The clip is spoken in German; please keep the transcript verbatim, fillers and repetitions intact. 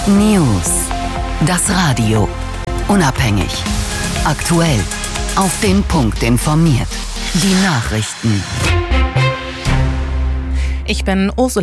News. Das Radio. Unabhängig. Aktuell. Auf den Punkt informiert. Die Nachrichten. Ich bin Ursula